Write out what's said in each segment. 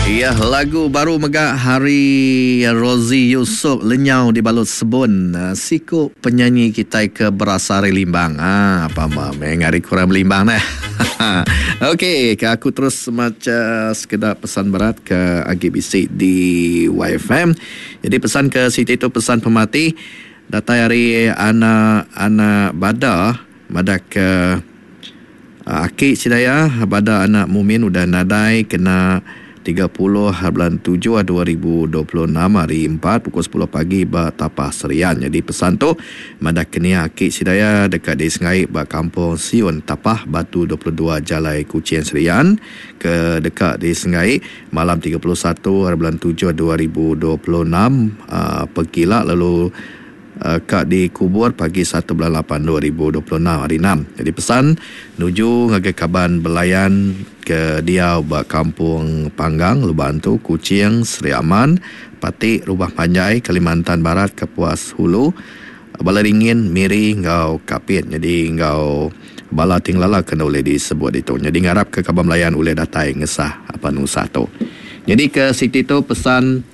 Ya, lagu baru megah hari Rozi Yusof Lenyau di Balut Sebun. Siku penyanyi kita ke berasari Limbang. Apa mengari kurang Limbang nah. Okey, aku terus macam sekedar pesan berat ke AGBC di YFM. Jadi pesan ke Siti itu pesan pemati. Datai hari anak bada ke Akik Sidaya pada anak Mumin udah nadai kena 30 bulan 7 2026 hari 4 pukul 10 pagi ba Tapah Serian. Jadi pesan tu madak kenia Akik Sidaya dekat di Sengai ba Kampung Siun Tapah Batu 22 Jalai Kuching Serian ke dekat di Sengai malam 31 bulan 7 2026 pergilah lalu kak dikubur pagi 1 bulan 8 2026 hari 6. Jadi pesan nuju ngagai kaban belayan ke dia buat kampung Panggang, Lubantu, Kuching, Seri Aman, Patik, Rubah Panjai, Kalimantan Barat, Kapuas Hulu, Balaringin, Miri, ngau Kapit. Jadi ngau bala tinglala kena boleh disebut itu. Jadi ngarap ke kaban belayan boleh datai ngesah apa nusah tu. Jadi ke Siti tu pesan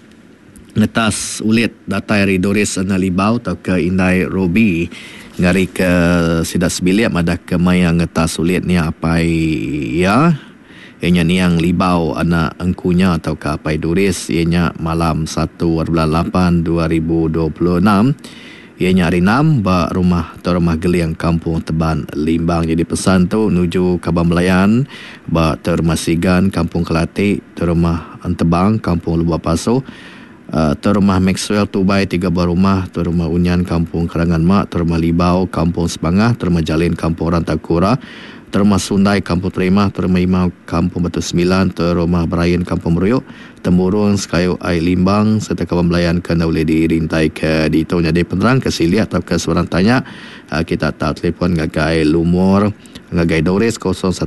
ngetas ulit datai ri Doris Analibau atau ke Indai Robi ngari ke Sidat Sebiliak madak ke maya ngetas ulit ni apai ya ianya ni yang libau anak engkunya atau ke apai Doris ianya malam 1 bulan 8 2026 ianya hari 6 ba rumah atau rumah geliang Kampung Teban Limbang. Jadi pesan tu nuju Kaban Belayan ba terumah Sigan Kampung Kelati, terumah Antebang Kampung Lubak Paso, terumah Maxwell Tubai 3 buah rumah, terumah Unyan Kampung Kerangan Mak, terumah Libau Kampung Sebangah, terumah Jalin Kampung Rantakura, terumah Sundai Kampung Terima, terumah Imau Kampung Batu Sembilan, terumah Berayan Kampung Meruyuk, Temurun Sekayu Ai Limbang serta Kaban Belayan kena boleh dirintai ke dito jadi penerang ke sili atau ke seorang tanya kita tahu telefon ngagai Lumur ngagai Doris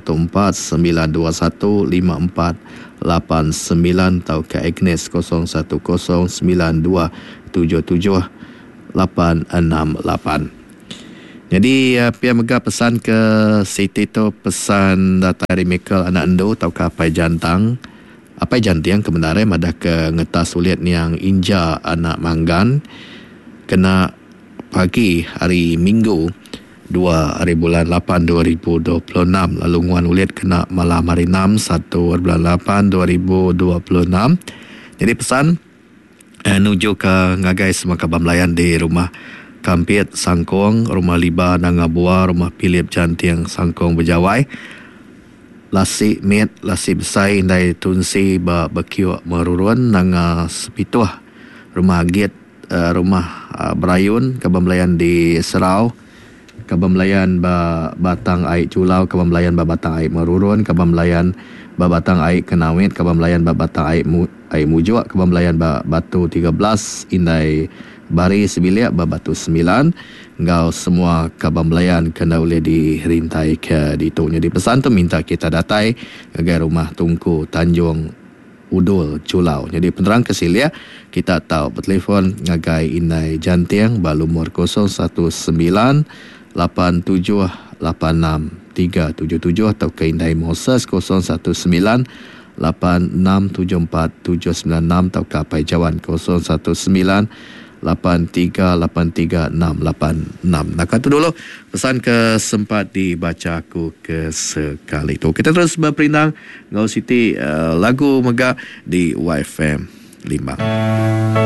014 921 54 89 atau ke Agnes 0109277868. Jadi pihak megah pesan ke Siti tu pesan datari Michael anak endo atau ke apai jantang apai jantiang kebenaran madah ke ngetas sulit yang inja anak manggan kena pagi hari Minggu 2 hari bulan 8 2026 lalu nguan ulit kena malam hari 6 1 bulan 8 2026. Jadi pesan nuju ke ngagai semua Kaban Belayan di rumah Kampit Sangkong, rumah Liba Nangabua, rumah Philip Jantiang Sangkong Bejawai, Lasi Mit Lasi Besai Indai Tunsi ba Bekiu Merurun Nanga Sepituah, rumah Agit rumah Berayun Kaban Belayan di Serau, Kaban Belayan ba Batang Aik Culau, Kaban Belayan ba Batang Aik Merurun, Kaban Belayan ba Batang Aik Kenawit, Kaban Belayan ba Batang Aik Mujuak, Kaban Belayan ba Batu 13 Indai Bari Sebiliak ba Batu 9. Ngau semua Kaban Belayan kena boleh dirintai ke ditunya. Di pesan tu minta kita datai ke rumah Tungku Tanjung Udul Culau. Jadi penerang ke Silia kita tahu bertelefon ngagai Indai Jantiang ba lumur 019 8786 atau ke Indai Moses 019 8674 atau ke Apai Jawan 019 8383 686. Nak tu dulu pesan ke sempat dibaca aku ke sekali tu. Kita terus berperindang ngau Siti lagu megah di YFM Limbang.